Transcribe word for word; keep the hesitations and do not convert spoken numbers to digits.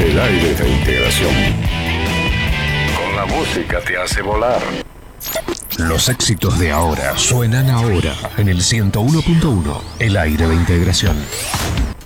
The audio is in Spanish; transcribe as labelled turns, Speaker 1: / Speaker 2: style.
Speaker 1: El aire de integración. Con la música te hace volar. Los éxitos de ahora suenan ahora en el ciento uno punto uno. El aire de integración.